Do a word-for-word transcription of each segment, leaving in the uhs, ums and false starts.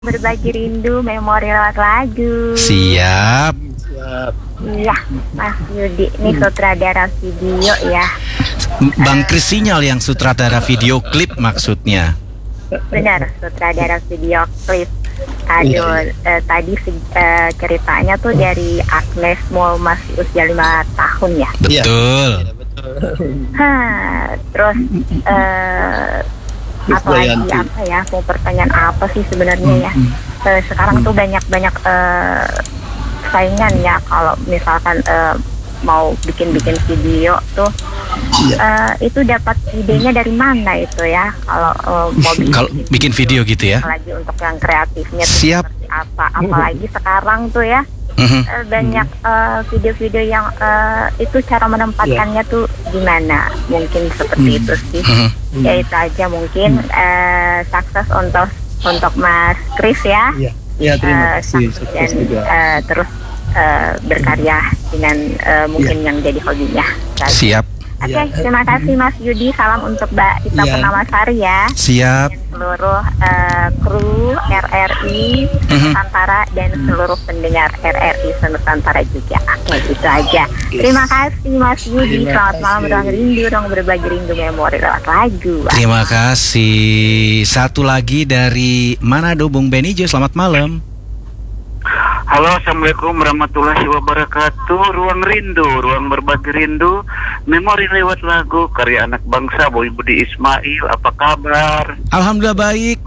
Berbagi rindu, memori lewat lagu. Siap. Siap. Iya, Mas Yudi, ini sutradara video ya. Bang Kris Sinyal yang sutradara video klip maksudnya. Benar, sutradara video klip. Aduh, eh, tadi eh, ceritanya tuh dari Agnes Mo masih usia lima tahun ya. Betul. Ya, betul. Hah, terus eh, apa lagi apa ya? Mau pertanyaan apa sih sebenarnya ya? Eh, sekarang tuh banyak-banyak eh, saingan ya kalau misalkan uh, mau bikin-bikin video tuh Iya. uh, itu dapat idenya dari mana itu ya kalau uh, mau bikin, Kalau bikin video gitu ya. lagi untuk yang kreatifnya tuh Siap. seperti apa, apalagi sekarang tuh ya Mhm. uh, banyak uh, video-video yang uh, itu cara menempatkannya tuh gimana, mungkin seperti itu sih. Mhm. Ya itu aja mungkin uh, sukses untuk untuk Mas Kris ya. Iya. Ya, terima kasih. Uh, Sukses dan juga. uh, terus uh, berkarya dengan uh, mungkin yang jadi hobinya. Siap. Oke, Ya. terima kasih Mas Yudi. Salam untuk Mbak Ita Ya. Purnamasari ya. Siap. Dan seluruh uh, kru R R I Mhm. Nusantara dan seluruh pendengar R R I Nusantara juga. Oke, gitu aja. Terima kasih Mas Yudi. Terima Selamat malam, kasih. ruang rindu, ruang berbagi rindu memori lewat lagu. Terima kasih. Satu lagi dari Manado, Bung Benijo. Selamat malam. Halo, assalamualaikum warahmatullahi wabarakatuh. Ruang rindu, ruang berbagi rindu, memori lewat lagu karya anak bangsa Boy Budi Ismail. Apa kabar? Alhamdulillah baik.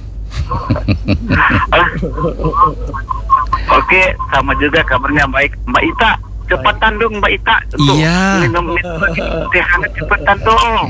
Ah, Oke, sama juga kabarnya baik. Mbak Ita, cepetan dong Mbak Ita. Tuh, Iya. minum teh hangat cepetan dong.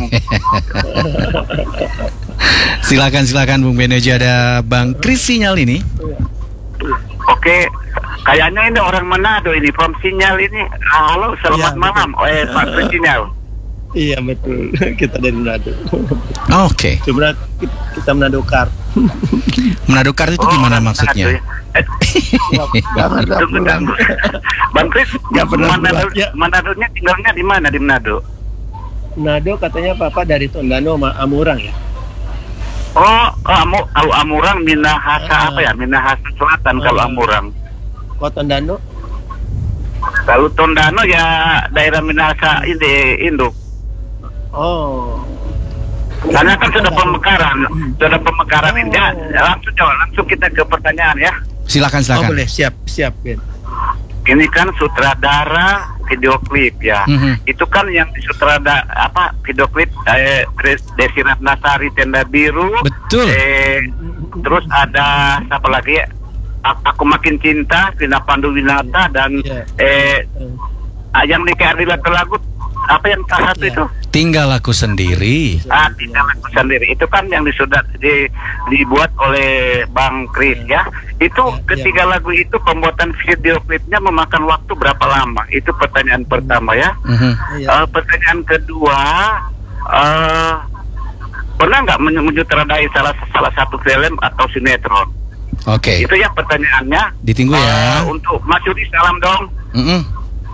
Silakan silakan Bung Benijo, ada Bang Kris Sinyal ini. Oke, kayaknya ini orang Manado ini, From Sinyal ini. Halo, selamat Iya, malam. Eh, Pak From Sinyal. Iya, betul. Kita dari Manado. Oke. Coba kita Manado Kar. Manado Kar itu gimana orang maksudnya? Manado ya. Eh, tunggu, tunggu. Bang Kris, Nggak pernah Manado, pulang, ya. Manadonya tinggalnya di mana di Manado? Manado katanya Papa dari Tondano sama Amurang ya. Oh, kamu kalau Amurang Minahasa Ah. apa ya? Minahasa Selatan kalau Ah. Amurang. Kok Tondano? Kalau Tondano ya daerah Minahasa ini induk. Oh. Karena kan sudah pemekaran, sudah pemekaran ini. Ya, langsung jawab, langsung kita ke pertanyaan ya. Silakan Oh, silakan. boleh. Siap, siap, Ben. Ini kan sutradara video klip ya. Mhm. Itu kan yang sutradara apa video klip eh, Kris- Desi Ratnasari Tenda Biru. Betul. Eh, terus ada siapa lagi ya? A- Aku Makin Cinta, Vina Pandu Winata dan Iya. eh Eh, ah, yang nikah di lagu apa yang salah satu Iya. itu? Tinggal aku sendiri. Ah, tinggal aku sendiri. Itu kan yang disudah di, dibuat oleh Bang Kris ya. Itu Iya, ketiga lagu itu pembuatan video klipnya memakan waktu berapa lama? Itu pertanyaan pertama ya. Mhm. Iya. Eh, pertanyaan kedua, eh pernah nggak men- menyutradarai salah salah satu film atau sinetron? Oke. Itu ya pertanyaannya. Ditunggu ya. Eh, untuk Mas Yudi salam dong. Mhm.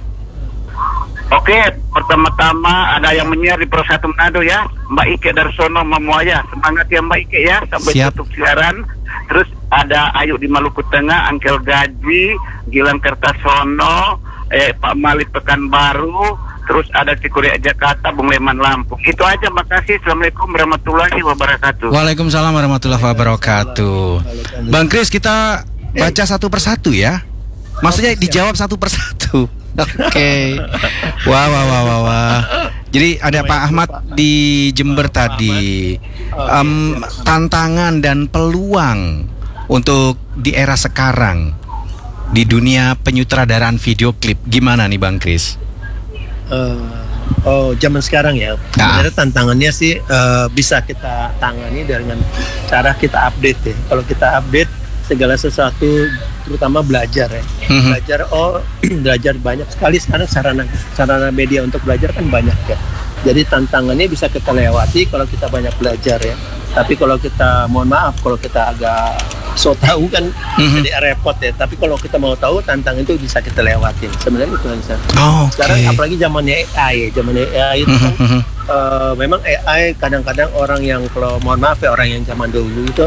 Oke, pertama-tama ada yang menyiar di Pro satu Manado ya, Mbak Ike Darsono Mamuaya. Semangat ya Mbak Ike ya, sampai Siap. tutup siaran. Terus ada Ayu di Maluku Tengah, Angkel Gaji, Gilang Kertasono, eh, Pak Malik Pekanbaru, terus ada Cikuria Jakarta, Bung Leman Lampung. Itu aja, makasih. Assalamualaikum warahmatullahi wabarakatuh. Waalaikumsalam warahmatullahi wabarakatuh. Bang Kris, kita baca satu persatu ya. Maksudnya dijawab satu persatu. Oke. Wah, wah, wah, wah, wah. Jadi ada Pak Ahmad di Jember tadi. Em, tantangan dan peluang untuk di era sekarang di dunia penyutradaraan video klip gimana nih Bang Kris? Eh, oh, zaman sekarang ya. Sebenarnya tantangannya sih eh, bisa kita tangani dengan cara kita update ya. Kalau kita update segala sesuatu, terutama belajar ya. Mhm. Belajar, oh belajar banyak sekali sekarang sarana sarana media untuk belajar kan banyak ya. Jadi tantangannya bisa kita lewati kalau kita banyak belajar ya. Tapi kalau kita, mohon maaf, kalau kita agak so tahu kan Mhm. jadi repot ya. Tapi kalau kita mau tahu, tantangan itu bisa kita lewatin. Sebenarnya itu kan. Sir. Oh, oke. Sekarang apalagi zamannya A I, ya. Zamannya A I itu Mhm, kan mhm. eh, memang A I kadang-kadang orang yang, kalau mohon maaf ya, orang yang zaman dulu itu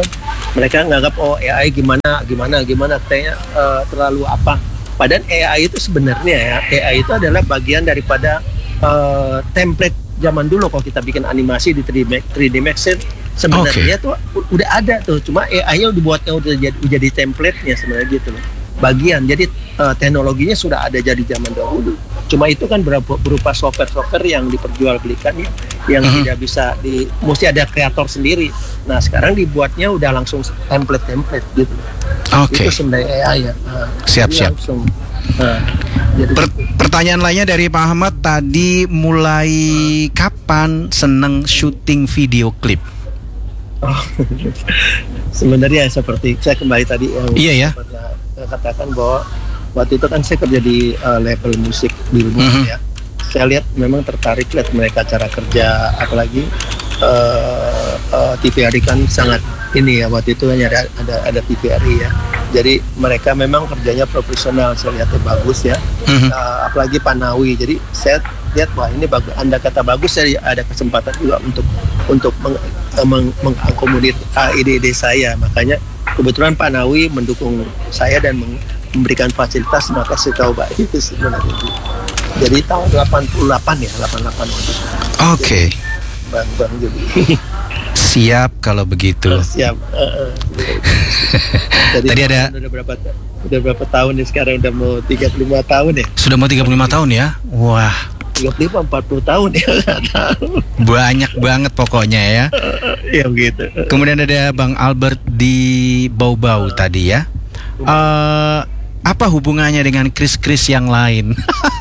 Mereka nganggap oh A I gimana gimana gimana kayaknya uh, terlalu apa. Padahal A I itu sebenarnya ya, A I itu adalah bagian daripada uh, template zaman dulu. Kalau kita bikin animasi di tiga D Max sebenarnya okay. tuh udah ada tuh, cuma A I-nya dibuatnya udah jadi, udah jadi template-nya sebenarnya gitu loh. Bagian, jadi uh, teknologinya sudah ada jadi zaman dahulu. Cuma itu kan berupa, berupa software-software yang diperjualbelikan ya, yang uh-huh. tidak bisa di, mesti ada kreator sendiri. Nah sekarang dibuatnya udah langsung template-template gitu. Oke. Okay. Itu sebenarnya A I ya. Nah, siap-siap. Langsung. Nah, jadi per- pertanyaan lainnya dari Pak Ahmad tadi, mulai kapan seneng syuting video klip? Oh, sebenarnya seperti saya kembali tadi yang iya ya. katakan bahwa waktu itu kan saya kerja di uh, label musik Billboard mm-hmm. ya. Saya lihat memang tertarik lihat mereka cara kerja, apalagi uh, uh, T V R I kan sangat ini ya, waktu itu hanya ada ada, ada T V R I ya. Jadi mereka memang kerjanya profesional, saya lihatnya bagus ya. Mm-hmm. Uh, apalagi Pak Nawi. Jadi saya lihat wah ini bagus. Anda kata bagus, saya ada kesempatan juga untuk untuk meng, meng, mengakomodir uh, ide-ide saya. Makanya kebetulan Pak Nawi mendukung saya dan memberikan fasilitas, maka saya coba itu sebenarnya. Jadi tahun delapan puluh delapan ya, delapan puluh delapan waktu itu. Oke. Okay. Bang Bang jadi. Siap kalau begitu. Oh, siap. Uh, uh. Jadi tadi ada udah berapa udah berapa tahun nih sekarang, udah mau tiga puluh lima tahun ya? Sudah mau tiga puluh lima tahun ya? Wah. tiga puluh lima empat puluh tahun ya, enggak tahu. Banyak banget pokoknya ya. Iya begitu. Kemudian ada Bang Albert di Bau-Bau uh, tadi ya. Uh, apa hubungannya dengan Kris-Kris yang lain?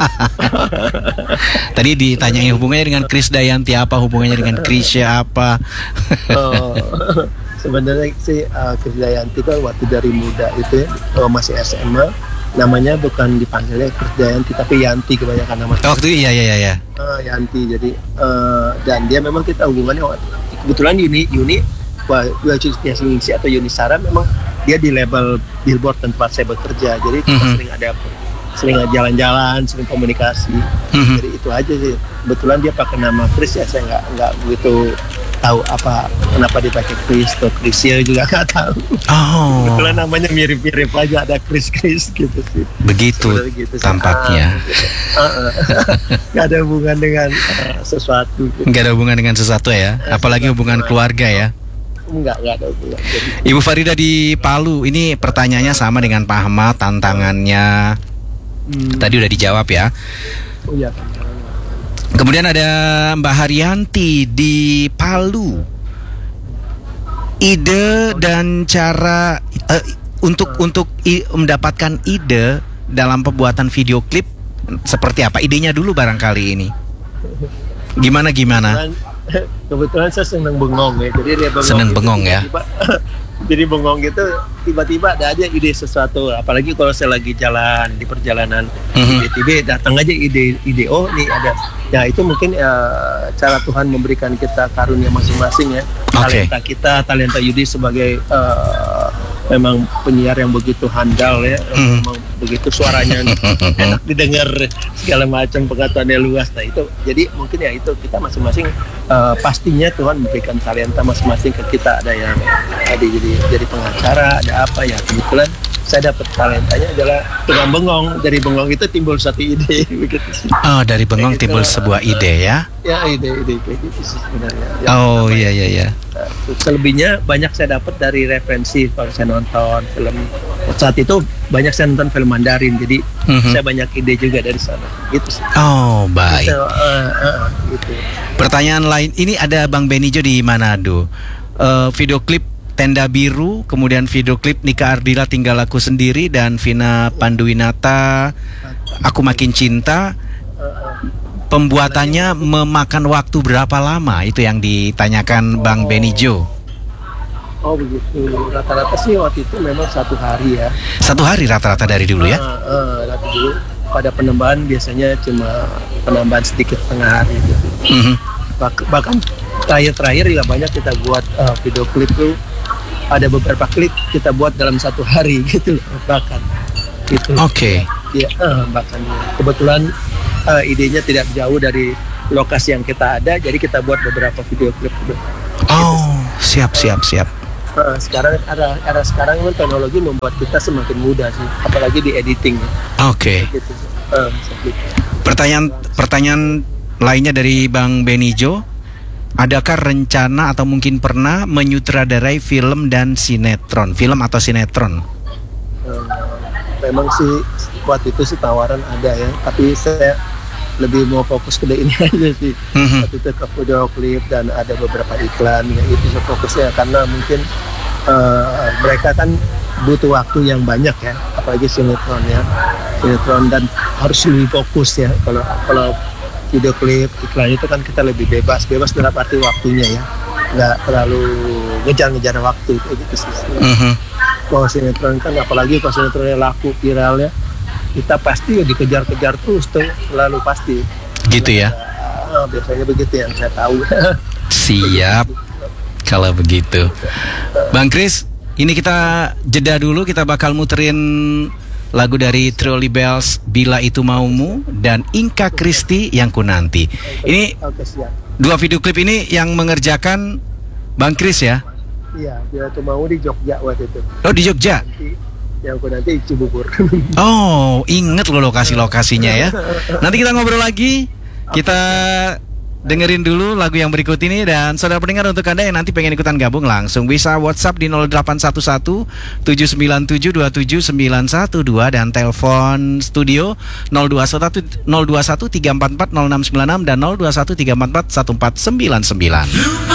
Tadi ditanyain hubungannya dengan Kris Dayanti, apa hubungannya dengan Krisya apa? Oh, sebenarnya sih uh, Kris Dayanti kan waktu dari muda itu uh, masih S M A, namanya bukan dipanggilnya Kris Dayanti tapi Yanti kebanyakan nama. Oh, itu iya iya iya. Uh, Yanti, jadi uh, dan dia memang kita hubungannya kebetulan Yuni Yuni wah Yuni atau Yunisara memang dia di label Billboard tempat saya bekerja, jadi kita mm-hmm. sering ada sering jalan-jalan, sering komunikasi. Mm-hmm. Jadi itu aja sih. Kebetulan dia pakai nama Kris ya, saya nggak nggak begitu tahu apa kenapa dipakai Kris atau Krisya juga nggak tahu. Oh. Kebetulan namanya mirip-mirip aja, ada Kris-Kris gitu sih. Begitu gitu, tampaknya. Nggak ada hubungan dengan uh, sesuatu. Gitu. Nggak ada hubungan dengan sesuatu ya, apalagi hubungan keluarga ya. Enggak, enggak ada hubungan. Ibu Farida di Palu, ini pertanyaannya sama dengan Pak Ahmad, tantangannya hmm. tadi udah dijawab ya. Oh iya. Kemudian ada Mbak Haryanti di Palu. Ide dan cara uh, untuk uh. untuk i, mendapatkan ide dalam pembuatan video klip seperti apa? Idenya dulu barangkali ini. Gimana gimana? Kebetulan saya senang bengong ya, jadi dia bengong. Senang gitu, bengong ya. Jadi bengong gitu, tiba-tiba ada aja ide sesuatu. Apalagi kalau saya lagi jalan di perjalanan, mm-hmm. tiba-tiba datang aja ide, ide oh nih ada. Ya itu mungkin uh, cara Tuhan memberikan kita karunia masing-masing ya. Okay. Talenta kita, talenta Yudi sebagai uh, memang penyiar yang begitu handal ya, mm. memang begitu suaranya enak didengar, segala macam pengetahuannya luas. Nah itu, jadi mungkin ya itu kita masing-masing uh, pastinya Tuhan memberikan talenta masing-masing ke kita. Ada yang tadi jadi jadi pengacara, ada apa ya, kebetulan saya dapat talentanya adalah tukang bengong. Dari bengong itu timbul satu ide begitu sih. Oh, dari bengong gitu, timbul sebuah uh, ide ya? Ya ide-ide kayak gitu sih sebenarnya. Yang oh iya iya iya. Selebihnya banyak saya dapat dari referensi kalau saya nonton film. Saat itu banyak saya nonton film Mandarin, jadi mm-hmm. saya banyak ide juga dari sana. Gitu sih. Oh baik. So, uh, uh, gitu. Pertanyaan lain, ini ada Bang Benijo di Manado. Uh, video klip Tenda Biru, kemudian video klip Nika Ardila Tinggal Aku Sendiri, dan Vina Panduwinata Aku Makin Cinta. Pembuatannya memakan waktu berapa lama? Itu yang ditanyakan oh. Bang Benijo. Oh begitu. Rata-rata sih waktu itu memang satu hari ya. Satu hari rata-rata dari dulu ya? Uh, uh, dari dulu. Pada penambahan biasanya cuma penambahan sedikit tengah hari gitu. Mm-hmm. Bah- bahkan terakhir-terakhir juga banyak kita buat uh, video klip tuh. Ada beberapa klip kita buat dalam satu hari gitu loh, bahkan gitu. Oke. Okay. Ya, uh, bahkan kebetulan uh, idenya tidak jauh dari lokasi yang kita ada, jadi kita buat beberapa video klip. Oh, siap siap siap. Uh, sekarang era, era sekarang kan teknologi membuat kita semakin mudah sih, apalagi di editing. Oke. Okay. Gitu. Uh, gitu. Pertanyaan pertanyaan lainnya dari Bang Benijo, adakah rencana atau mungkin pernah menyutradarai film dan sinetron, film atau sinetron? Uh, memang sih waktu itu sih tawaran ada ya, tapi saya lebih mau fokus ke ini aja sih. Mm-hmm. Waktu itu ke video klip dan ada beberapa iklan ya, itu fokusnya karena mungkin uh, mereka kan butuh waktu yang banyak ya, apalagi sinetron ya, sinetron dan harus lebih fokus ya. Kalau kalau video klip iklan itu kan kita lebih bebas, bebas dalam arti waktunya ya, nggak terlalu ngejar-ngejar waktu kayak gitu sih. Mm-hmm. Kalau sinetron kan apalagi kalau sinetronnya laku viral ya, kita pasti ya dikejar-kejar terus tuh, selalu pasti. Gitu ya? Nah, biasanya begitu yang saya tahu. Siap. Kalau begitu, Bang Kris, ini kita jeda dulu. Kita bakal muterin lagu dari Trolley Bells, Bila Itu Maumu, dan Inka Kristi Yang Ku Nanti. Ini dua video klip ini yang mengerjakan Bang Kris ya? Iya, Bila Itu Maumu di Jogja waktu itu. Oh, di Jogja? Yang aku nanti Cibubur. Oh, inget loh lokasi-lokasinya ya. Nanti kita ngobrol lagi. Kita dengerin dulu lagu yang berikut ini. Dan saudara pendengar, untuk Anda yang nanti pengen ikutan gabung, langsung bisa WhatsApp di nol delapan satu satu tujuh sembilan tujuh dua tujuh sembilan satu dua dan telepon studio nol dua satu tiga empat empat nol enam sembilan enam dan nol dua satu tiga empat empat satu empat sembilan sembilan.